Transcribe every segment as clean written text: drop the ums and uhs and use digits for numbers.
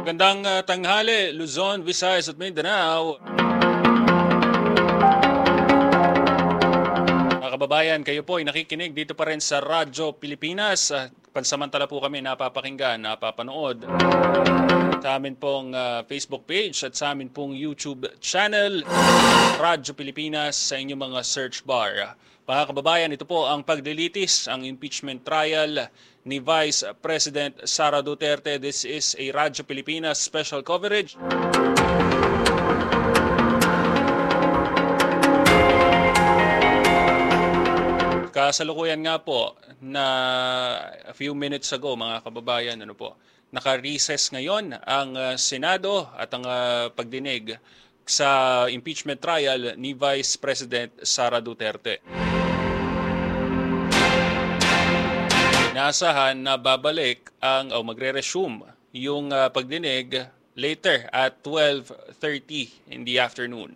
Magandang tanghali, Luzon, Visayas at Mindanao. Mga kababayan, kayo po ay nakikinig dito pa rin sa Radyo Pilipinas. Pansamantala po kami napapakinggan, napapanood sa amin pong Facebook page at sa amin pong YouTube channel, Radyo Pilipinas, sa inyong mga search bar. Mga kababayan, ito po ang paglilitis, ang impeachment trial ni Vice President Sara Duterte. This is a Radyo Pilipinas special coverage. Kasalukuyan nga po na a few minutes ago, mga kababayan, naka-recess ngayon ang Senado at ang pagdinig sa impeachment trial ni Vice President Sara Duterte. Inaasahan na babalik magre-resume yung pagdinig later at 12:30 in the afternoon.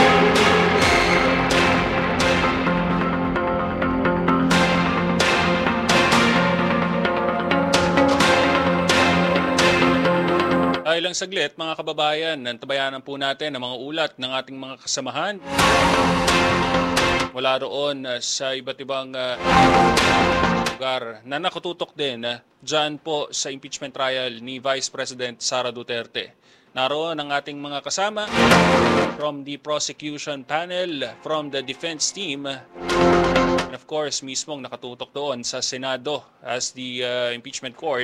Ilang saglit, mga kababayan, nantabayanan po natin ang mga ulat ng ating mga kasamahan mula roon sa iba't ibang lugar na nakatutok din dyan po sa impeachment trial ni Vice President Sara Duterte. Naroon ang ating mga kasama from the prosecution panel, from the defense team, and of course, mismong nakatutok doon sa Senado as the impeachment court.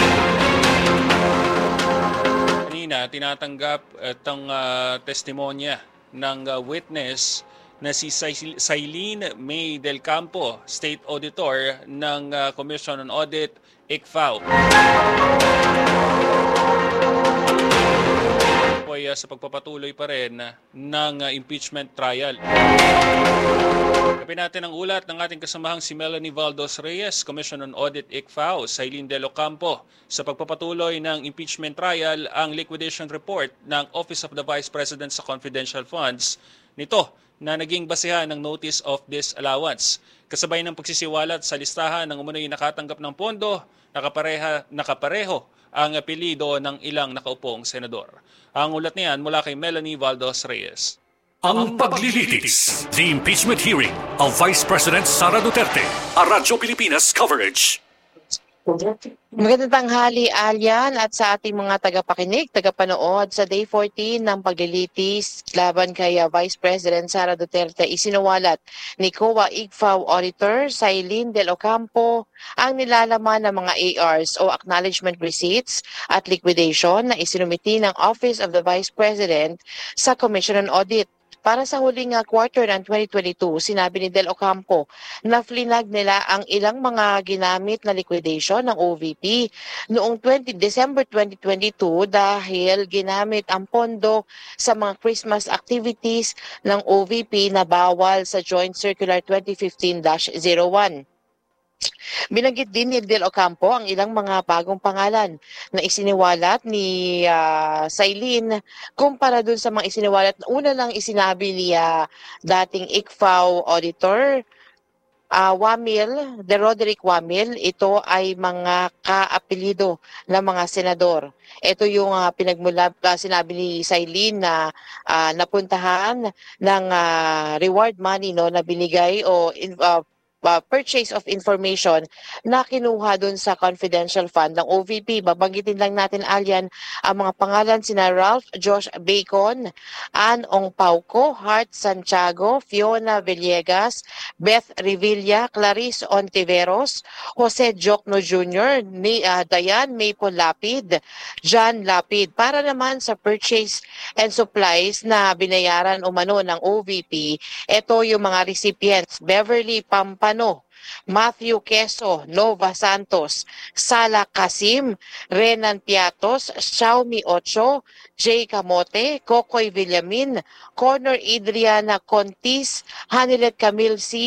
Kanina, tinatanggap itong testimonya ng witness na si Sailin May Del Campo, State Auditor ng Commission on Audit, ICFAO. Po ay sa pagpapatuloy pa rin ng impeachment trial. Kapin natin ang ulat ng ating kasamahang si Melanie Valdos Reyes, Commission on Audit, ICFAO, Sailin Del Campo, sa pagpapatuloy ng impeachment trial, ang liquidation report ng Office of the Vice President sa confidential funds nito na naging basehan ng Notice of Disallowance. Kasabay ng pagsisiwalat sa listahan ng umunoy nakatanggap ng pondo, nakapareho ang apelido ng ilang nakaupong senador. Ang ulat niyan mula kay Melanie Valdos Reyes. Ang paglilitis, the impeachment hearing of Vice President Sara Duterte, a Radyo Pilipinas coverage. Magandang tanghali, Alyan, at sa ating mga tagapakinig, tagapanood sa Day 14 ng paglilitis laban kay Vice President Sara Duterte. Isinuwalat ni COA ICFAO Auditor Sailin Del Campo ang nilalaman ng mga ARs o Acknowledgement Receipts at Liquidation na isinumiti ng Office of the Vice President sa Commission on Audit. Para sa huling quarter ng 2022, sinabi ni Del Campo na flinag nila ang ilang mga ginamit na liquidation ng OVP noong December 2022 dahil ginamit ang pondo sa mga Christmas activities ng OVP na bawal sa Joint Circular 2015-01. Binanggit din ni Del Campo ang ilang mga bagong pangalan na isiniwalat ni Sailin kumpara dun sa mga isiniwalat na una lang isinabi ni dating ICFAO Auditor Roderick Wamil. Ito ay mga kaapelido ng mga senador. Ito yung sinabi ni Sailin na napuntahan ng reward money na binigay o purchase of information na kinuha dun sa confidential fund ng OVP. Babanggitin lang natin, Alyan, ang mga pangalan sina Ralph Josh Bacon, Ann Ong Pauco, Hart Santiago, Fiona Villegas, Beth Revilla, Clarice Ontiveros, Jose Jocno Jr., Diane Maple Lapid, John Lapid. Para naman sa purchase and supplies na binayaran umano ng OVP, ito yung mga recipients: Beverly Pampano, Matthew Queso, Nova Santos, Sala Kasim, Renan Piatos, Xiaomi Ocho, Jay Camote, Kokoy Villamin, Connor Adriana Contis, Hanilet Camille C.,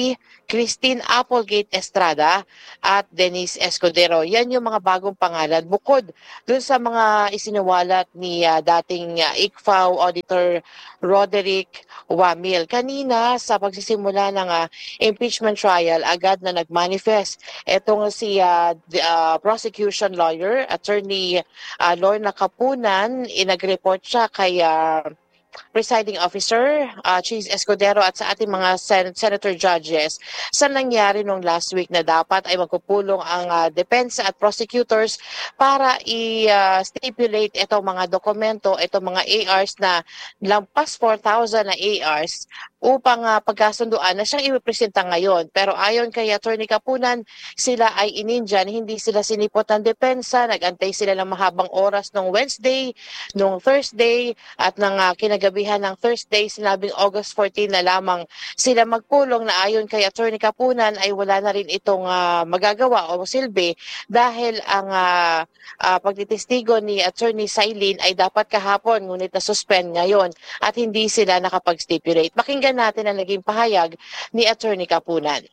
Christine Applegate Estrada at Denise Escudero. Yan yung mga bagong pangalan bukod dun sa mga isiniwalat ni dating ICFAO Auditor Roderick Wamil. Kanina sa pagsisimula ng impeachment trial, agad na nagmanifest itong si prosecution lawyer, attorney Lorna Kapunan, nag-report siya kay presiding officer, Cheese Escudero at sa ating mga senator judges sa nangyari nung last week na dapat ay magpupulong ang depensa at prosecutors para i-stipulate itong mga dokumento, itong mga ARs na lampas 4,000 na ARs upang pagkasunduan na siyang ipipresenta ngayon. Pero ayon kay Attorney Kapunan, sila ay inindyan, hindi sila sinipot ng depensa, nagantay sila ng mahabang oras nung Wednesday, nung Thursday at ng kinagabihan ng Thursday, sinabing August 14 na lamang sila magpulong na ayon kay Attorney Kapunan ay wala na rin itong magagawa o silbi dahil ang pagtitestigo ni Attorney Sailin ay dapat kahapon ngunit na-suspend ngayon at hindi sila nakapag-stipulate. Pakinggan natin ang naging pahayag ni Attorney Kapunan.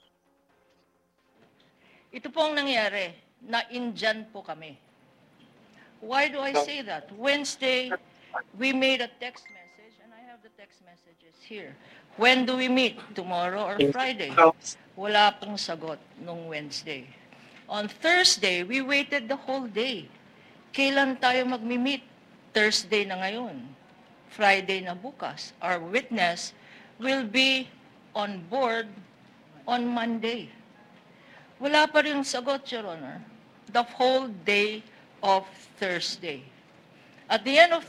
Ito po ang nangyari, na-indyan po kami. Why do I say that? Wednesday, we made a text message, and I have the text messages here. When do we meet? Tomorrow or Friday? Wala pong sagot nung Wednesday. On Thursday, we waited the whole day. Kailan tayo magmi-meet? Thursday na ngayon. Friday na bukas. Our witness will be on board on Monday. Wala pa rin sagot, Your Honor. The whole day of Thursday. At the end of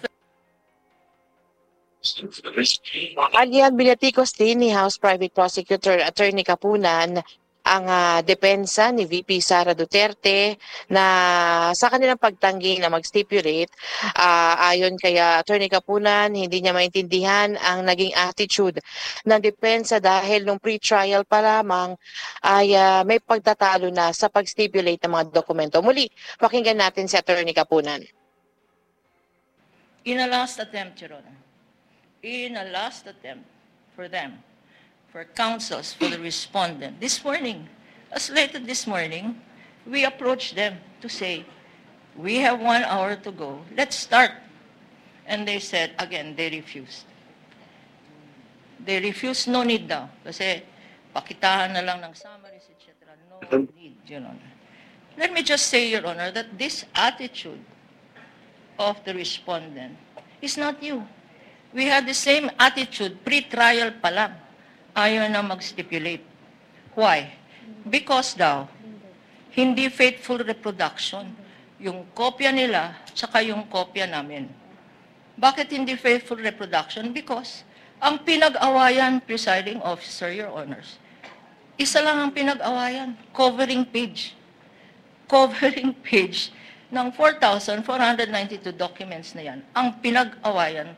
Alian binatikos din ni House Private Prosecutor Attorney Kapunan ang depensa ni VP Sara Duterte na sa kanilang pagtanggi na mag-stipulate, ayon kay Attorney Kapunan, hindi niya maintindihan ang naging attitude ng depensa dahil nung pre-trial pa lamang ay may pagtatalo na sa pag-stipulate ng mga dokumento. Muli, pakinggan natin si Attorney Kapunan. in a last attempt, Your Honor, in a last attempt for them, for counsels, for the respondent, this morning, as late as this morning, we approached them to say, we have 1 hour to go, let's start. And they said, again, they refused. They refused, no need daw. Kasi pakitahan na lang ng summaries, etc. No need, Your Honor. Let me just say, Your Honor, that this attitude of the respondent is not new. We had the same attitude pre-trial pa lang. Ayaw na mag-stipulate. Why? Because daw, hindi faithful reproduction. Yung kopya nila, tsaka yung kopya namin. Bakit hindi faithful reproduction? Because ang pinag-awayan, presiding officer, Your Honors, isa lang ang pinag-awayan, covering page. Covering page ng 4,492 documents na yan. Ang pinag-awayan,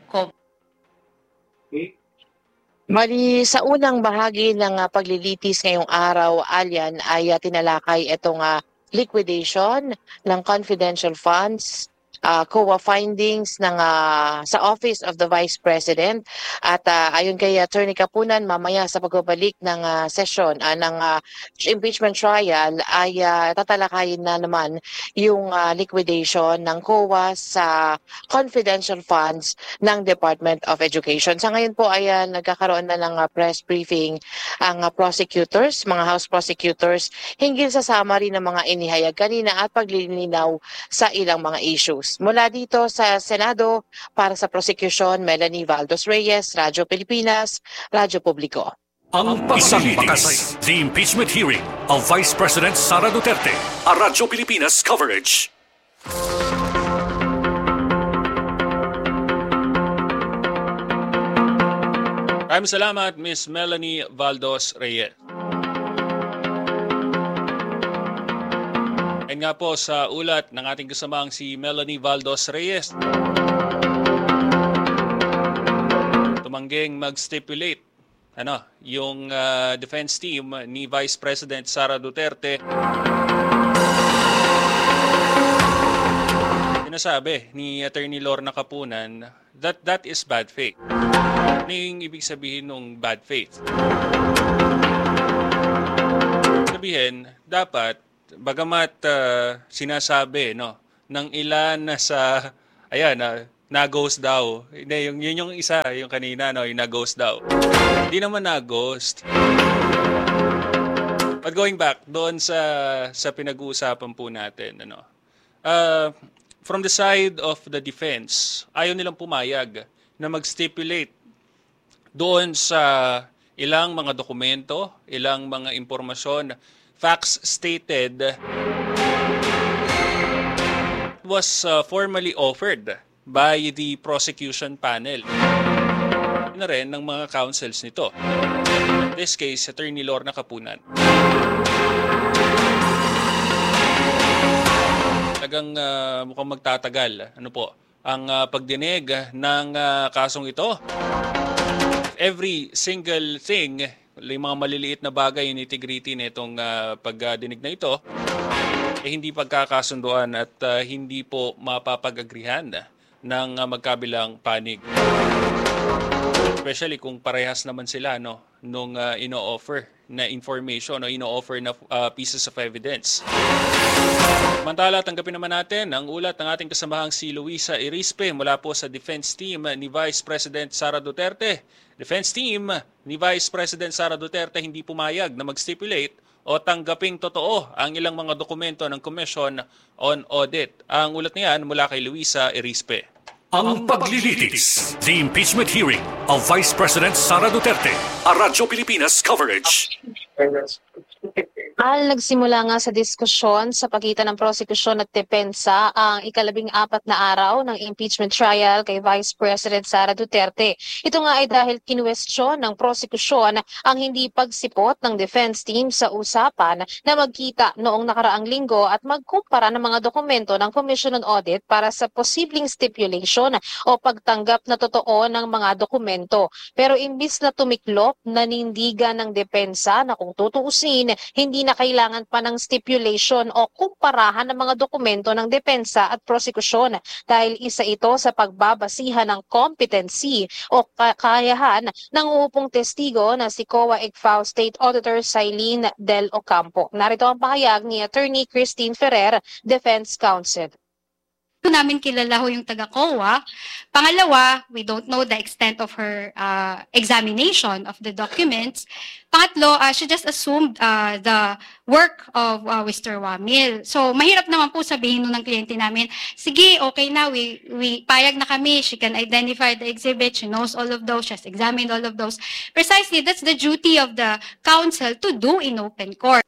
Mali, sa unang bahagi ng paglilitis ngayong araw, Alian, ay tinalakay itong liquidation ng confidential funds, COA findings ng sa Office of the Vice President at ayon kay Attorney Kapunan, mamaya sa pagbabalik ng session ng impeachment trial ay tatalakayin na naman yung liquidation ng COA sa confidential funds ng Department of Education. Sa ngayon po ay nagkakaroon na ng press briefing ang prosecutors, mga House prosecutors hinggil sa summary ng mga inihayag kanina at paglilinaw sa ilang mga issues. Mula dito sa Senado, para sa prosecution, Melanie Valdos Reyes, Radyo Pilipinas, Radyo Publiko. Ang isang bakas, the impeachment hearing of Vice President Sara Duterte, a Radyo Pilipinas coverage. Maraming salamat, Ms. Melanie Valdos Reyes. Ayon nga po sa ulat ng ating kasamang si Melanie Valdos Reyes, tumangging mag-stipulate yung defense team ni Vice President Sara Duterte. Sinasabi ni Attorney Lorna Kapunan that is bad faith. Ano yung ibig sabihin ng bad faith? sabihin, dapat, bagamat sinasabi ng ilan na sa, ayan, na-ghost daw. Hindi, yun yung isa, yung kanina, yung na-ghost daw. Hindi naman na-ghost. But going back doon sa pinag-uusapan po natin, from the side of the defense, ayaw nilang pumayag na mag-stipulate doon sa ilang mga dokumento, ilang mga impormasyon, facts stated was formally offered by the prosecution panel na rin ng mga counsels nito. In this case, Attorney Lorna Capunan. Talagang mukhang magtatagal ang pagdinig ng kasong ito. Every single thing, yung mga maliliit na bagay, yung nitty-gritty nitong pagdinig na ito, hindi pagkakasunduan at hindi po mapapag-agrihan ng magkabilang panig. Especially kung parehas naman sila nung ino-offer na information o ino-offer na pieces of evidence. Samantala, tanggapin naman natin ang ulat ng ating kasamahang si Luisa Irispe mula po sa defense team ni Vice President Sara Duterte. Defense team ni Vice President Sara Duterte hindi pumayag na mag-stipulate o tanggaping totoo ang ilang mga dokumento ng Commission on Audit. Ang ulat niyan mula kay Luisa Irispe. Ang paglilitis, the impeachment hearing of Vice President Sara Duterte, a Radyo Pilipinas coverage. Nagsimula nga sa diskusyon sa pagitan ng prosekusyon at depensa ang ika-14 na araw ng impeachment trial kay Vice President Sara Duterte. Ito nga ay dahil kinuwestiyon ng prosekusyon ang hindi pagsipot ng defense team sa usapan na magkita noong nakaraang linggo at magkumpara ng mga dokumento ng Commission on Audit para sa posibleng stipulation o pagtanggap na totoo ng mga dokumento. Pero imbis na tumiklop, nanindigan ng depensa na kung tutuusin, hindi na kailangan pa ng stipulation o kumparahan ng mga dokumento ng depensa at prosekusyon dahil isa ito sa pagbabasihan ng competency o kakayahan ng uupong testigo na si COA ICFAO State Auditor Sailin Del Ocampo. Narito ang pahayag ni Attorney Christine Ferrer, Defense Counsel. Namin kilala ho yung taga-COA. Pangalawa, we don't know the extent of her examination of the documents. Pangatlo, she just assumed the work of Mr. Wamil. So, mahirap naman po sabihin ng kliyente namin, sige, okay na, we payag na kami, she can identify the exhibit, she knows all of those, she has examined all of those. Precisely, that's the duty of the counsel to do in open court.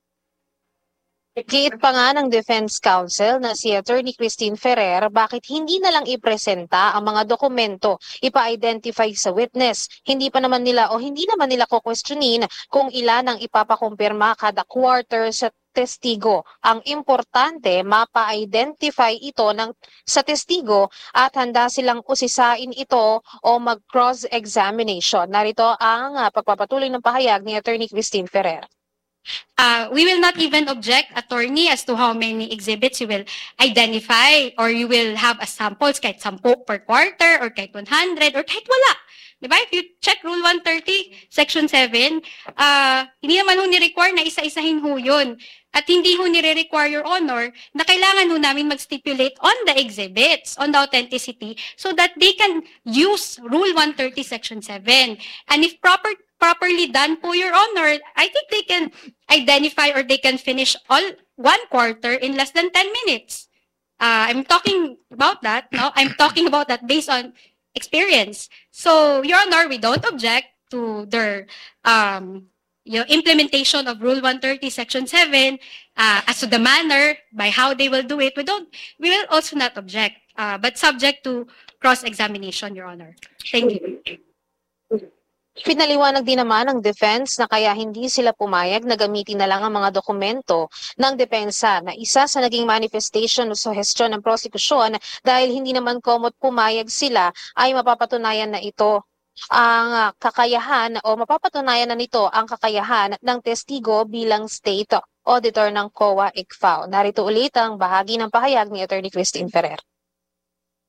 Giit pa nga ng Defense Counsel na si Attorney Christine Ferrer bakit hindi na lang ipresenta ang mga dokumento ipa-identify sa witness. Hindi naman nila ko-questionin kung ilan ang ipapakumpirma kada quarter sa testigo. Ang importante, mapa-identify ito sa testigo at handa silang usisain ito o mag-cross-examination. Narito ang pagpapatuloy ng pahayag ni Attorney Christine Ferrer. We will not even object, attorney, as to how many exhibits you will identify or you will have as samples, kahit 10 per quarter or kahit 100 or kahit wala. Diba? If you check Rule 130, Section 7, hindi naman ho ni-require na isa-isahin ho yun. At hindi ho nire-require, Your Honor, na kailangan ho namin mag-stipulate on the exhibits, on the authenticity, so that they can use Rule 130, Section 7. And if properly done po, Your Honor, I think they can identify or they can finish all 1 quarter in less than 10 minutes. I'm talking about that, no? I'm talking about that based on experience. So, Your Honor, we don't object to their implementation of Rule 130, Section 7, as to the manner by how they will do it. We will also not object, but subject to cross-examination, Your Honor. Thank you. Pinaliwanag din naman ng defense na kaya hindi sila pumayag na gamitin na lang ang mga dokumento ng depensa na isa sa naging manifestation o suhestyon ng prosekusyon dahil hindi naman komot pumayag sila ay mapapatunayan na ito ang kakayahan o mapapatunayan na nito ang kakayahan ng testigo bilang state auditor ng COA ICFAO. Narito ulit ang bahagi ng pahayag ni Attorney Christine Ferrer.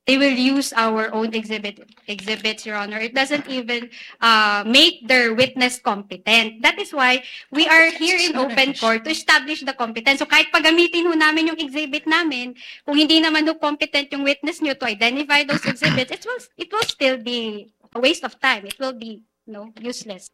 they will use our own exhibits, Your Honor. It doesn't even make their witness competent. That is why we are here in open court to establish the competence. So kahit pagamitin ho namin yung exhibit namin, kung hindi naman ho competent yung witness nyo to identify those exhibits, it will still be a waste of time. It will be useless.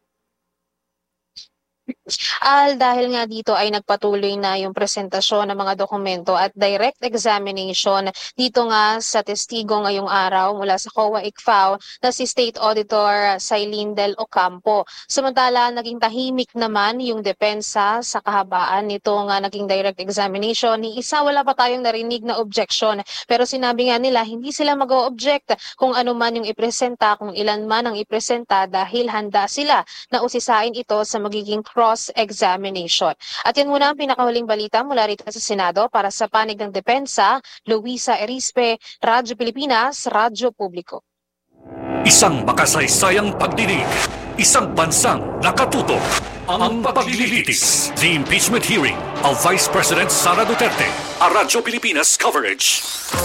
Al, dahil nga dito ay nagpatuloy na yung presentasyon ng mga dokumento at direct examination dito nga sa testigo ngayong araw mula sa COA ICFAO na si State Auditor Sailin Del Ocampo. Samantala, naging tahimik naman yung depensa sa kahabaan nito nga naging direct examination. Ni isa wala pa tayong narinig na objection, pero sinabi nga nila hindi sila mag-o-object kung ano man yung ipresenta, kung ilan man ang ipresenta dahil handa sila na usisain ito sa magiging cross-examination. At yan muna ang pinakahuling balita mula rito sa Senado para sa panig ng depensa, Luisa Erispe, Radyo Pilipinas, Radyo Publiko. Isang makasaysayang pagdinig, isang bansang nakatutok. Ang paglilitis, the impeachment hearing of Vice President Sara Duterte, a Radyo Pilipinas coverage.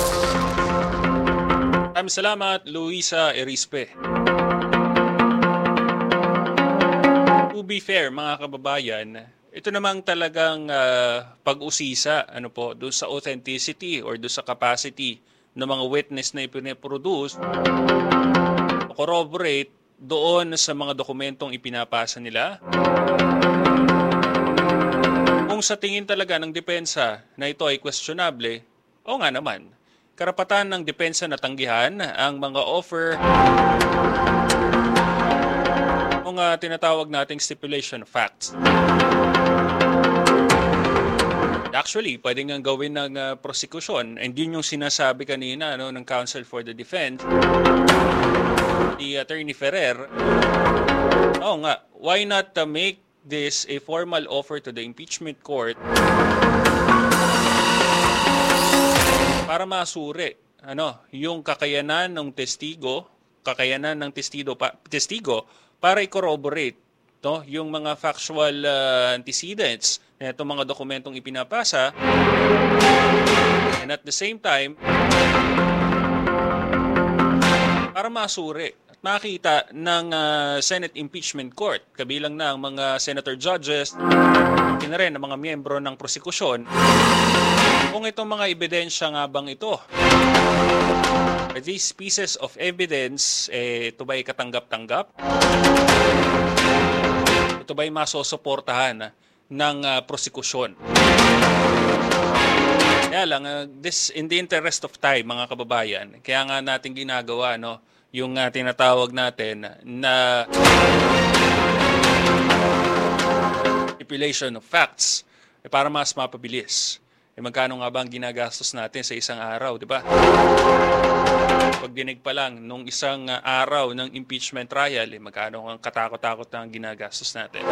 Maraming salamat, Luisa Erispe. To be fair, mga kababayan, ito namang talagang pag-usisa doon sa authenticity or doon sa capacity ng mga witness na ipinaproduce, corroborate doon sa mga dokumentong ipinapasa nila. Kung sa tingin talaga ng depensa na ito ay questionable, o nga naman, karapatan ng depensa na tanggihan ang mga offer tinatawag nating stipulation of facts. Actually, pwede nga gawin ng prosecution, and yun yung sinasabi kanina ng Counsel for the Defense, the Attorney Ferrer. Why not make this a formal offer to the impeachment court para masuri yung kakayanan ng testigo para i-corroborate yung mga factual antecedents na itong mga dokumentong ipinapasa, and at the same time para masuri at makita ng Senate Impeachment Court, kabilang na ang mga senator judges, na rin ang mga miyembro ng prosekusyon, kung itong mga ebidensya nga bang ito, these pieces of evidence, ito ba'y katanggap-tanggap? Ito ba'y masosuportahan ng prosekusyon? Kaya lang, this in the interest of time, mga kababayan, kaya nga natin ginagawa yung tinatawag natin na stipulation of facts para mas mapabilis. Magkano nga ba ang ginagastos natin sa isang araw, di ba? Pagdinig pa lang nung isang araw ng impeachment trial, magkano ang katakot-takot na ang ginagastos natin.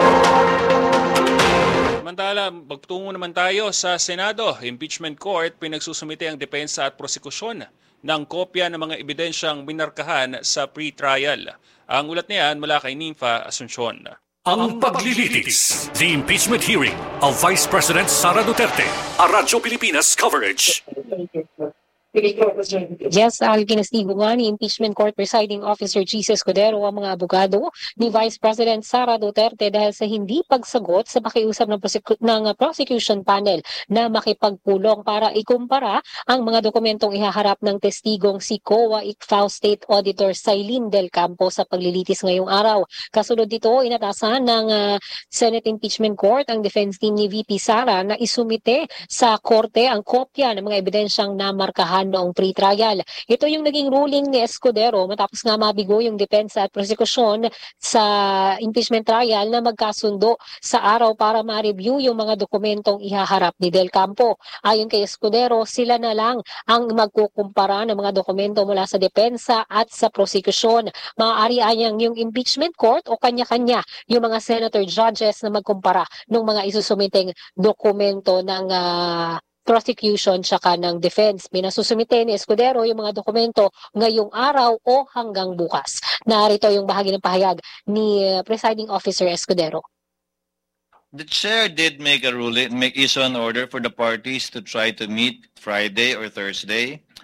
Samantala, pagtungo naman tayo sa Senado, Impeachment Court, pinagsusumite ang depensa at prosekusyon ng kopya ng mga ebidensyang binarkahan sa pre-trial. Ang ulat niyan mula kay Nympha Asuncion. Ang paglilitis, the impeachment hearing of Vice President Sara Duterte, a Radyo Pilipinas coverage. Yes, ginestigo nga ni Impeachment Court Presiding Officer Gis Escudero ang mga abogado ni Vice President Sara Duterte dahil sa hindi pagsagot sa pakiusap ng prosecution panel na makipagpulong para ikumpara ang mga dokumentong ihaharap ng testigong si COA ICFAO State Auditor Sailin Del Ocampo sa paglilitis ngayong araw. Kasunod dito, inatasan ng Senate Impeachment Court ang defense team ni VP Sara na isumite sa korte ang kopya ng mga ebidensyang namarkahan noong pre-trial. Ito yung naging ruling ni Escudero matapos nga mabigo yung depensa at prosekusyon sa impeachment trial na magkasundo sa araw para ma-review yung mga dokumentong ihaharap ni Del Ocampo. Ayon kay Escudero, sila na lang ang magkukumpara ng mga dokumento mula sa depensa at sa prosekusyon. Maaari anyang yung impeachment court o kanya-kanya yung mga senator judges na magkumpara ng mga isusumiteng dokumento ng prosecution tsaka ng defense. Pinasusumite ni Escudero yung mga dokumento ngayong araw o hanggang bukas. Narito yung bahagi ng pahayag ni Presiding Officer Escudero. The chair did make issue an order for the parties to try to meet Friday or Thursday.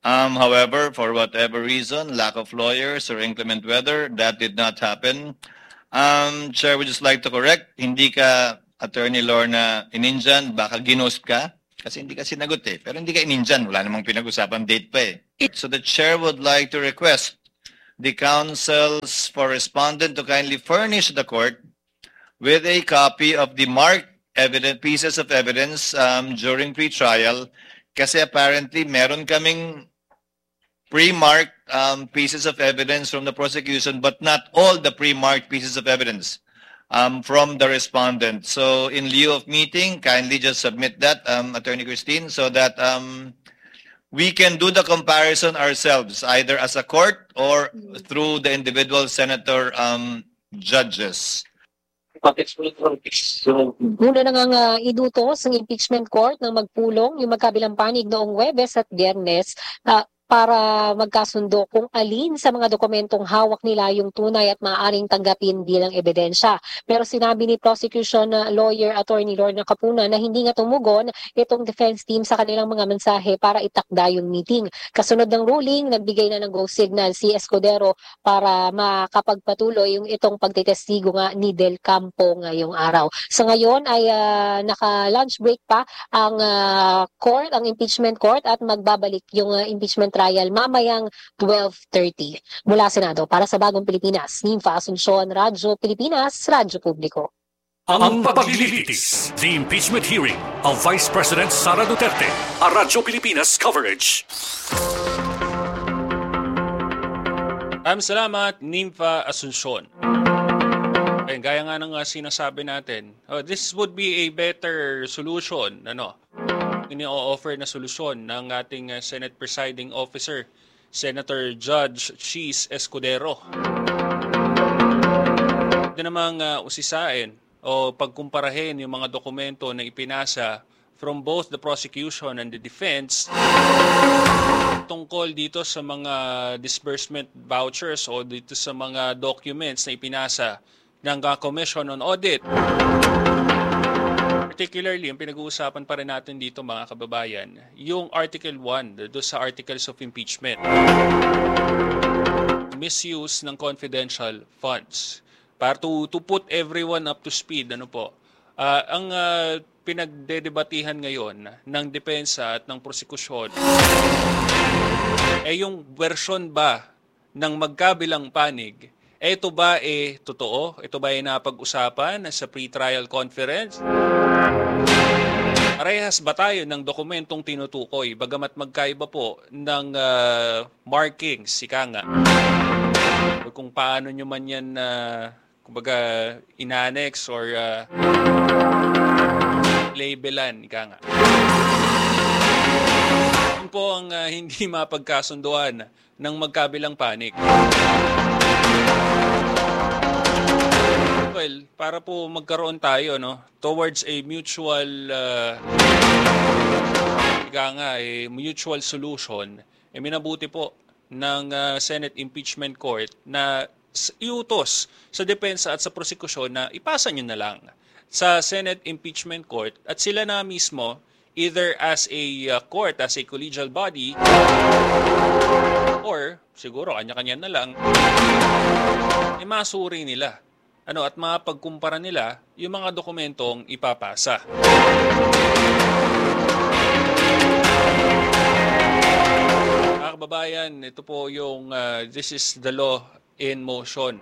However, for whatever reason, lack of lawyers or inclement weather, that did not happen. Chair, would just like to correct, hindi ka Attorney Lorna ininjan, baka ginost ka. Kasi hindi ka sinagot eh. Pero hindi ka ininjan, wala namang pinag-usapan date pa eh. So the chair would like to request the counsels for respondent to kindly furnish the court with a copy of the marked pieces of evidence during pre-trial. Kasi apparently meron kaming pre-marked pieces of evidence from the prosecution, but not all the pre-marked pieces of evidence from the respondent. So in lieu of meeting, kindly just submit that, Attorney Christine, so that we can do the comparison ourselves, either as a court or through the individual senator judges. Muna na nga idutos ng impeachment court ng magpulong yung magkabilang panig noong Huwebes at Biyernes para magkasundo kung alin sa mga dokumentong hawak nila yung tunay at maaaring tanggapin bilang ebidensya. Pero sinabi ni prosecution lawyer Attorney Lorna Capuna na hindi nga tumugon itong defense team sa kanilang mga mensahe para itakda yung meeting. Kasunod ng ruling, nagbigay na ng go signal si Escudero para makapagpatuloy yung itong pagtitestigo nga ni Del Campo ngayong araw. Sa ngayon ay naka-lunch break pa ang court, ang impeachment court, at magbabalik yung impeachment trial mamayang 12:30. Mula Senado, para sa Bagong Pilipinas, Nympha Asuncion, Radyo Pilipinas, Radyo Publiko. Ang paglilitis, the impeachment hearing of Vice President Sara Duterte, a Radyo Pilipinas coverage. Salamat, Nympha Asuncion. Gaya nga ng sinasabi natin, this would be a better solution, ini-offer na solusyon ng ating Senate Presiding Officer, Senator Judge Cheese Escudero. Ito namang usisain o pagkumparahin yung mga dokumento na ipinasa from both the prosecution and the defense tungkol dito sa mga disbursement vouchers o dito sa mga documents na ipinasa ng Commission on Audit. Particularly, yung pinag-uusapan pa rin natin dito mga kababayan, yung Article 1, doon sa Articles of Impeachment. Misuse ng confidential funds. Para to put everyone up to speed, ang pinagdedebatihan ngayon ng depensa at ng prosekusyon yung version ba ng magkabilang panig, ito ba totoo? Ito ba napag-usapan sa pre-trial conference? Parehas ba tayo ng dokumentong tinutukoy, bagamat magkaiba po ng markings, ika nga? Kung paano nyo man yan, kumbaga, inanex or labelan, ika nga. Yun po ang hindi mapagkasunduan ng magkabilang panig. Well, para po magkaroon tayo towards a mutual mutual solution, minabuti po ng Senate Impeachment Court na iutos sa depensa at sa prosekusyon na ipasa nyo na lang sa Senate Impeachment Court at sila na mismo, either as a court, as a collegial body, or siguro kanya-kanya na lang, masuri nila at mapagkumpara nila yung mga dokumentong ipapasa. Mga kababayan, ito po yung this is the law in motion.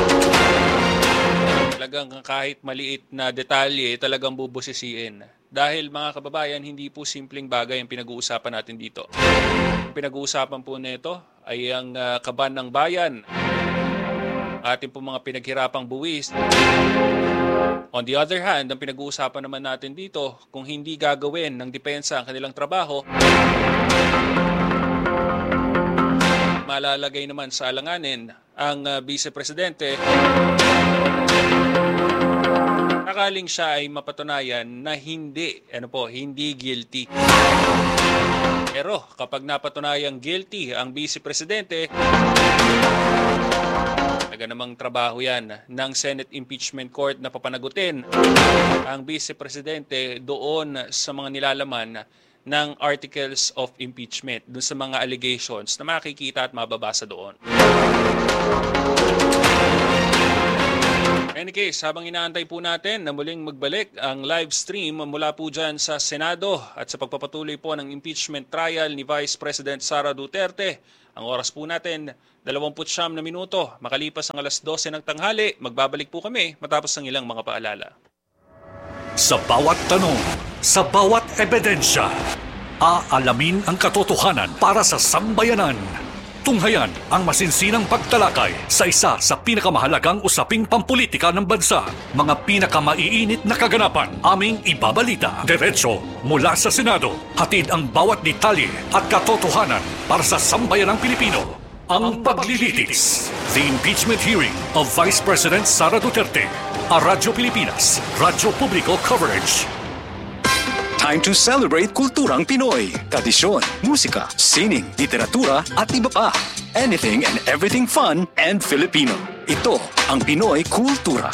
Talagang kahit maliit na detalye, talagang bubusisiin. Dahil mga kababayan, hindi po simpleng bagay ang pinag-uusapan natin dito. Ang pinag-uusapan po nito ay ang kaban ng bayan, ating po mga pinaghirapang buwis. On the other hand, ang pinag-uusapan naman natin dito, kung hindi gagawin ng depensa ang kanilang trabaho, malalagay naman sa alanganin ang Vice Presidente sakaling siya ay mapatunayan na hindi guilty. Pero kapag napatunayang guilty ang Vice Presidente, talaga namang trabaho yan ng Senate Impeachment Court na papanagutin ang Vice Presidente doon sa mga nilalaman ng articles of impeachment dun sa mga allegations na makikita at mababasa doon. In any case, habang inaantay po natin na muling magbalik ang live stream mula po dyan sa Senado at sa pagpapatuloy po ng impeachment trial ni Vice President Sara Duterte, ang oras po natin, 29 na minuto. Makalipas ang alas 12 ng tanghali, magbabalik po kami matapos ang ilang mga paalala. Sa bawat tanong, sa bawat ebidensya, aalamin ang katotohanan para sa sambayanan. Tunghayan ang masinsinang pagtalakay sa isa sa pinakamahalagang usaping pampolitika ng bansa. Mga pinakamaiinit na kaganapan aming ibabalita. Diretso mula sa Senado. Hatid ang bawat detalye at katotohanan para sa sambayanang Pilipino. Ang paglilitis. The impeachment hearing of Vice President Sara Duterte. A Radyo Pilipinas. Radyo Publiko Coverage. Time to celebrate kulturang Pinoy. Tradisyon, musika, sining, literatura at iba pa. Anything and everything fun and Filipino. Ito ang Pinoy Kultura.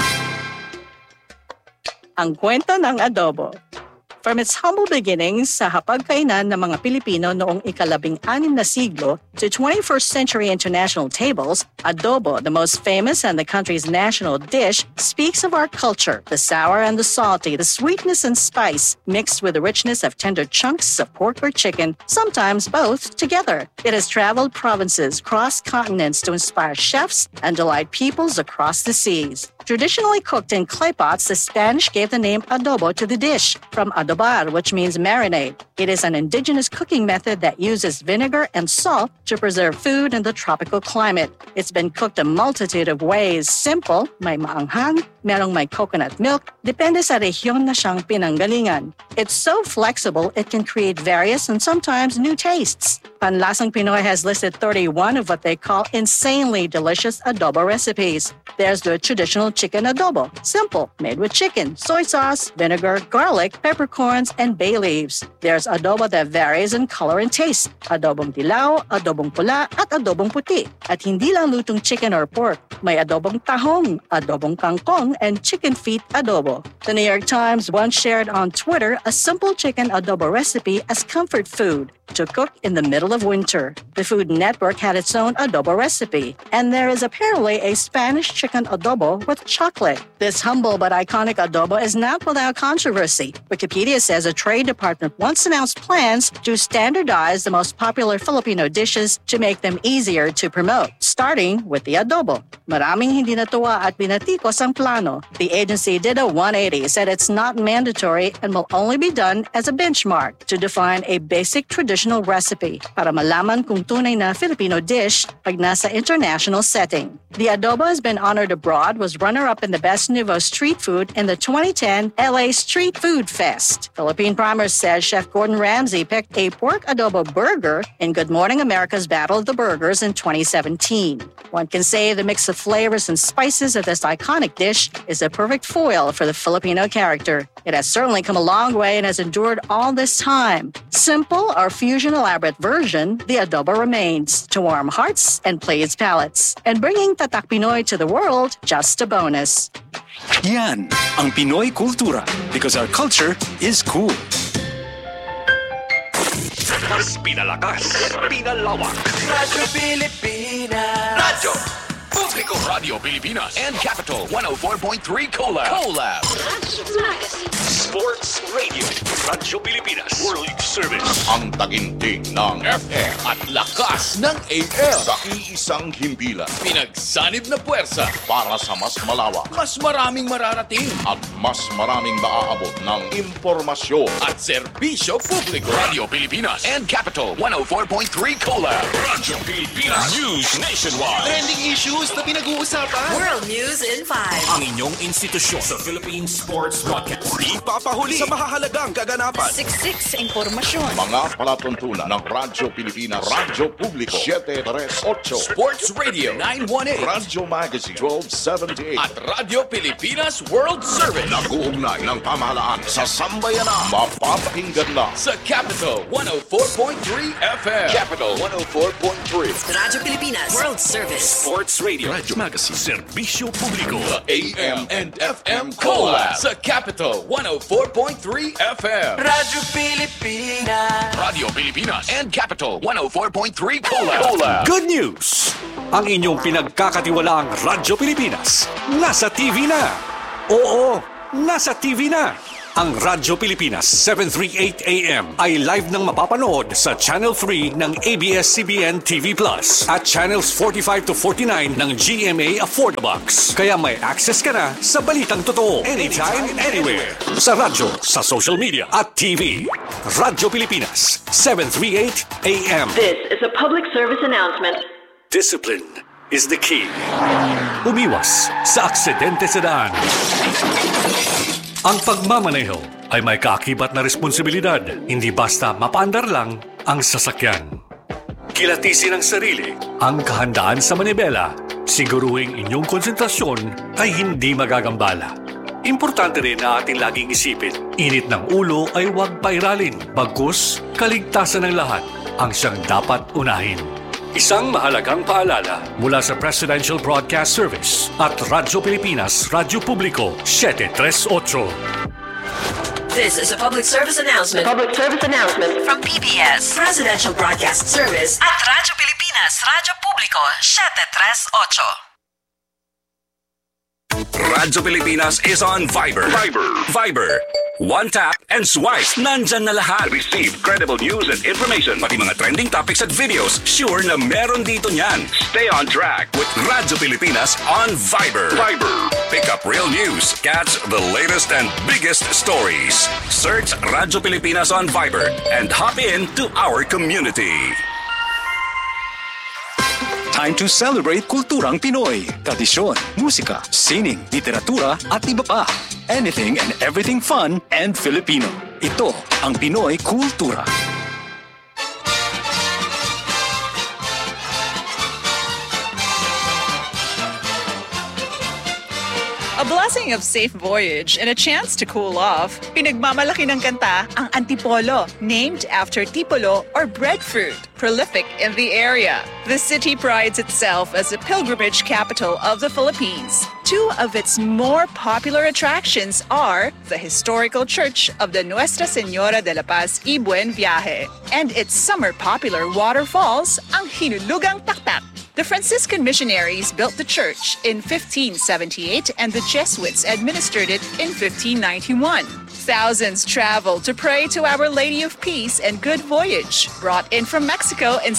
Ang kwento ng adobo. From its humble beginnings sa hapagkainan ng mga Pilipino noong ika-16 na siglo to 21st century international tables, adobo, the most famous and the country's national dish, speaks of our culture, the sour and the salty, the sweetness and spice, mixed with the richness of tender chunks of pork or chicken, sometimes both together. It has traveled provinces, crossed continents to inspire chefs and delight peoples across the seas. Traditionally cooked in clay pots, the Spanish gave the name adobo to the dish, from adobar, which means marinade. It is an indigenous cooking method that uses vinegar and salt to preserve food in the tropical climate. It's been cooked a multitude of ways. Simple, may maanghang, merong may coconut milk, depende sa rehiyon na siyang pinanggalingan. It's so flexible, it can create various and sometimes new tastes. Panlasang Pinoy has listed 31 of what they call insanely delicious adobo recipes. There's the traditional chicken adobo, simple, made with chicken, soy sauce, vinegar, garlic, peppercorns, and bay leaves. There's adobo that varies in color and taste, adobong dilaw, adobong pula, at adobong puti. At hindi lang lutong chicken or pork, may adobong tahong, adobong kangkong, and chicken feet adobo. The New York Times once shared on Twitter a simple chicken adobo recipe as comfort food to cook in the middle of winter. The Food Network had its own adobo recipe, and there is apparently a Spanish chicken adobo with chocolate. This humble but iconic adobo is not without controversy. Wikipedia says a trade department once announced plans to standardize the most popular Filipino dishes to make them easier to promote, starting with the adobo. Maraming hindi natuwa at binatikos ang plano. The agency did a 180, said it's not mandatory and will only be done as a benchmark to define a basic traditional recipe para malaman kung tunay na Filipino dish pag nasa international setting. The adobo has been honored abroad, was runner-up in the Best Nouveau Street Food in the 2010 LA Street Food Fest. Philippine Primer says Chef Gordon Ramsay picked a pork adobo burger in Good Morning America's Battle of the Burgers in 2017. One can say the mix of flavors and spices of this iconic dish is a perfect foil for the Filipino character. It has certainly come a long way and has endured all this time. Simple or fusion elaborate version, the adobo remains to warm hearts and please palates. And bringing Tatak Pinoy to the world, just a bonus. Yan ang Pinoy Kultura, because our culture is cool. Mas pinalakas, pinalawak. Radyo Pilipinas. Radyo Publiko, Radio Pilipinas and Capital 104.3 Collab. Sports Radio, Radyo Pilipinas, World Service. Ang taginting ng FM At lakas ng AM. sa iisang himpilan Pinagsanib na puwersa. para sa mas malawak Mas maraming mararating. at mas maraming maaabot ng impormasyon. At serbisyo publiko. Radio Pilipinas and Capital 104.3 Collab. Radyo Pilipinas News Nationwide. Trending issues na pinag-uusapan. World News in 5. Ang inyong institusyon sa Philippine Sports Broadcast. Di papahuli sa mahahalagang kaganapan. Siksik sa impormasyon. Mga palatuntunan ng Radyo Pilipinas, Radyo Publiko 738, Sports Radio 918. Radyo Magazine 1278. At Radyo Pilipinas World Service. Nag-uugnay ng pamahalaan sa sambayanan. Mapapakinggan lang Sa Capital 104.3 FM. Capital 104.3 Radyo Pilipinas World Service. Sports Radio Radyo Magazine. Serbisyo publiko. The AM and FM Collab sa Capital 104.3 FM. Radyo Pilipinas. Radio Pilipinas and Capital 104.3 Collab. Good news! Ang inyong pinagkakatiwalaang Radyo Pilipinas nasa TV na. Oo, nasa TV na. Ang Radyo Pilipinas 738 AM ay live nang mapapanood sa Channel 3 ng ABS-CBN TV Plus at Channels 45 to 49 ng GMA Affordabox. Kaya may access ka na sa balitang totoo anytime, anywhere. Sa radyo, sa social media at TV. Radyo Pilipinas 738 AM. This is a public service announcement. Discipline is the key. Umiwas sa aksidente sa daan. Ang pagmamaneho ay may kaakibat na responsibilidad, hindi basta mapaandar lang ang sasakyan. Kilatisin ang sarili, ang kahandaan sa manibela, siguruhing inyong konsentrasyon ay hindi magagambala. Importante rin na ating laging isipin, init ng ulo ay huwag pairalin, bagkus kaligtasan ng lahat ang siyang dapat unahin. Isang mahalagang paalala mula sa Presidential Broadcast Service at Radyo Pilipinas, Radyo Publiko 738. This is a public service announcement. Public service announcement From PBS, Presidential Broadcast Service at Radyo Pilipinas, Radyo Publiko 738. Radyo Pilipinas is on Viber. Viber. One tap and swipe. Nandyan na lahat. Receive credible news and information. Pati mga trending topics at videos. Sure na meron dito niyan. Stay on track with Radyo Pilipinas on Viber. Pick up real news. Catch the latest and biggest stories. Search Radyo Pilipinas on Viber and hop in to our community. Time to celebrate kulturang Pinoy. Tradisyon, musika, sining, literatura at iba pa. Anything and everything fun and Filipino. Ito ang Pinoy Kultura. A blessing of safe voyage and a chance to cool off. Pinagmamalaki ng kanta ang Antipolo, named after tipolo or breadfruit, prolific in the area. The city prides itself as a pilgrimage capital of the Philippines. Two of its more popular attractions are the historical church of the Nuestra Señora de la Paz y Buen Viaje and its summer popular waterfalls, ang Hinulugang Taktak. The Franciscan missionaries built the church in 1578 and the Jesuits administered it in 1591. Thousands traveled to pray to Our Lady of Peace and Good Voyage, brought in from Mexico in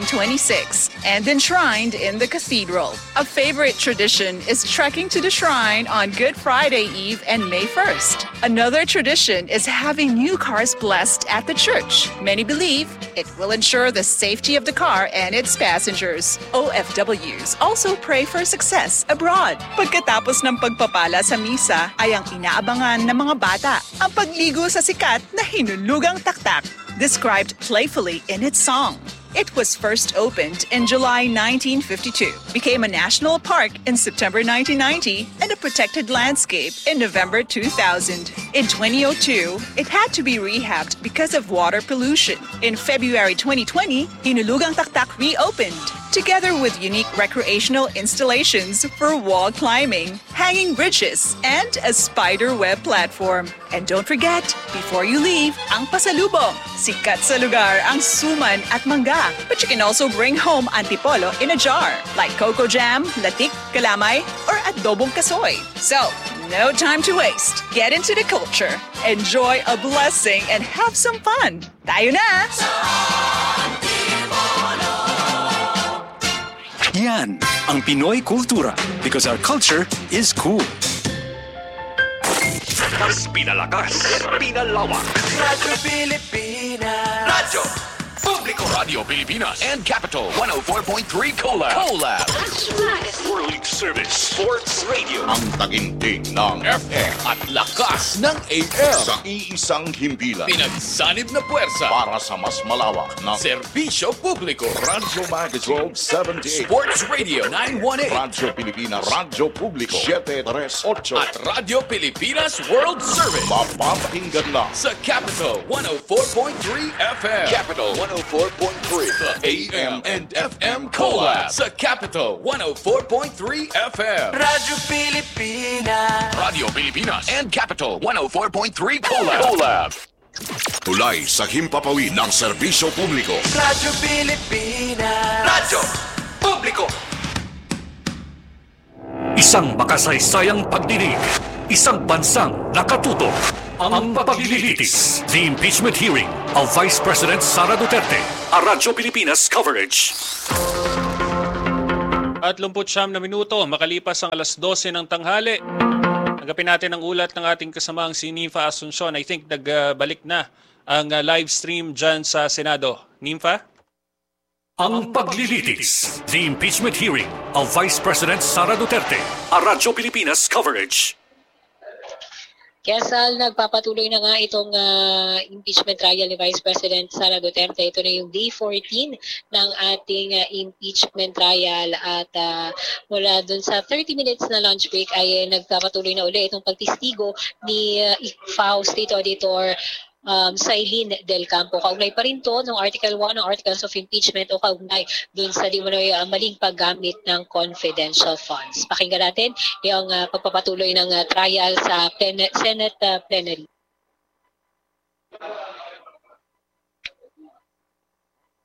1626 and enshrined in the cathedral. A favorite tradition is trekking to the shrine on Good Friday Eve and May 1st. Another tradition is having new cars blessed at the church. Many believe it will ensure the safety of the car and its passengers. OFWs also pray for success abroad. Pagkatapos ng pagpapala sa misa ay ang inaabangan ng mga bata ang pagligo sa sikat na Hinulugang Taktak, described playfully in its song. It was first opened in July 1952, became a national park in September 1990, and a protected landscape in November 2000. In 2002, it had to be rehabbed because of water pollution. In February 2020, Hinulugang Taktak reopened, together with unique recreational installations for wall climbing, hanging bridges, and a spider web platform. And don't forget, before you leave, ang pasalubong. Sikat sa lugar ang suman at mangga. But you can also bring home antipolo in a jar, like coco jam, latik, kalamay, or adobong kasoy. So, no time to waste. Get into the culture, enjoy a blessing, and have some fun. Tayo na! Yan ang Pinoy Kultura because our culture is cool. Mas pinalakas, pinalawak. Radyo Pilipinas. Radyo Publiko, Radio Pilipinas and Capital 104.3 Collab. World Service Sports Radio. Ang taginting ng FM at lakas ng AM. sa iisang himpilan Pinagsanib na puwersa. para sa mas malawak na Serbisyo Publiko. Radyo Magazine 78, Sports Radio 918. Radyo Pilipinas, Radyo Publiko 738 At Radio Pilipinas World Service. mapapakinggan lang Sa Capital 104.3 FM. Capital 104.3. The AM and FM Collab. Collab sa Capital 104.3 FM. Radyo Pilipinas. Radio Pilipinas and Capital 104.3 Collab. Tulay sa himpapawid ng serbisyo publiko. Radyo Pilipinas. Radyo Publiko. Isang makasaysayang pagdinig, isang bansang nakatutok. Ang paglilitis, the impeachment hearing of Vice President Sara Duterte. A Radyo Pilipinas coverage. At 29 na minuto, makalipas ang alas 12 ng tanghali. Nagapin natin ang ulat ng ating kasamang si Nympha Asuncion. I think nagbalik na ang live stream dyan sa Senado. Nympha? Ang paglilitis, the impeachment hearing of Vice President Sara Duterte. A Radyo Pilipinas coverage. Kesal, nagpapatuloy na nga itong impeachment trial ni Vice President Sara Duterte. Ito na yung day 14 ng ating impeachment trial at mula dun sa 30 minutes na lunch break ay nagpapatuloy na uli itong pagtistigo ni ICFAO State Auditor Sailin Del Campo. Kaugnay pa rin to ng Article 1 ng Articles of Impeachment o kaugnay dun sa di manoy maling paggamit ng confidential funds. Pakinggan natin yung pagpapatuloy ng trial sa Senate plenary.